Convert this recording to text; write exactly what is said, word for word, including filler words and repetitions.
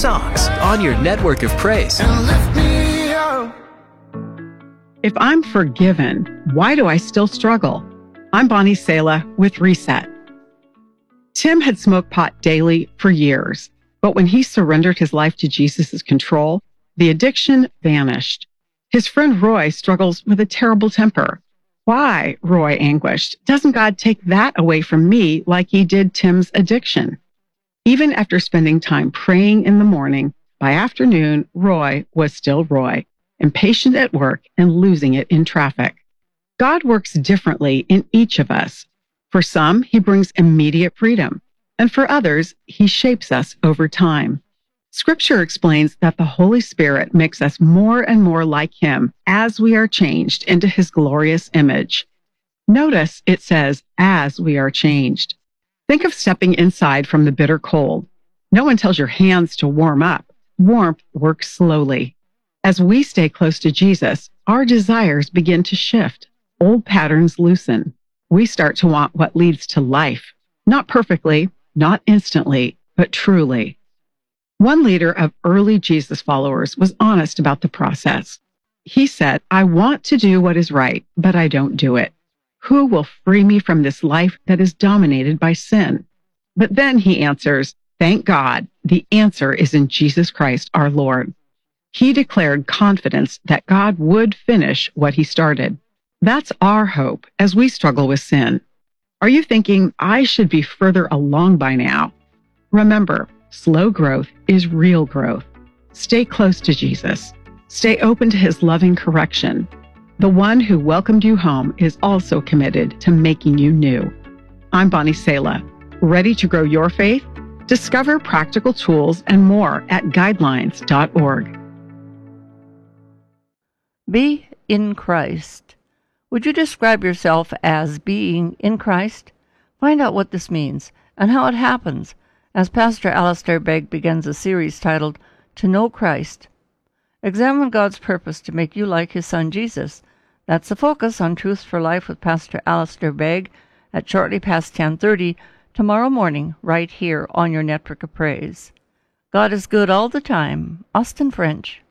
songs on your network of praise. If I'm forgiven, why do I still struggle? I'm Bonnie Sala with Reset. Tim had smoked pot daily for years, but when he surrendered his life to Jesus' control, the addiction vanished. His friend Roy struggles with a terrible temper. Why, Roy anguished, doesn't God take that away from me like he did Tim's addiction? Even after spending time praying in the morning, by afternoon, Roy was still Roy, impatient at work and losing it in traffic. God works differently in each of us. For some, he brings immediate freedom, and for others, he shapes us over time. Scripture explains that the Holy Spirit makes us more and more like him as we are changed into his glorious image. Notice it says, as we are changed. Think of stepping inside from the bitter cold. No one tells your hands to warm up. Warmth works slowly. As we stay close to Jesus, our desires begin to shift. Old patterns loosen. We start to want what leads to life. Not perfectly, not instantly, but truly. One leader of early Jesus followers was honest about the process. He said, I want to do what is right, but I don't do it. Who will free me from this life that is dominated by sin? But then he answers, thank God, the answer is in Jesus Christ our Lord. He declared confidence that God would finish what he started. That's our hope as we struggle with sin. Are you thinking, I should be further along by now? Remember, slow growth is real growth. Stay close to Jesus. Stay open to his loving correction. The one who welcomed you home is also committed to making you new. I'm Bonnie Sala. Ready to grow your faith? Discover practical tools and more at guidelines dot org. Be in Christ. Would you describe yourself as being in Christ? Find out what this means and how it happens as Pastor Alistair Begg begins a series titled To Know Christ. Examine God's purpose to make you like his son Jesus. That's the focus on Truth for Life with Pastor Alistair Begg at shortly past ten thirty tomorrow morning right here on your Network of Praise. God is good all the time. Austin French.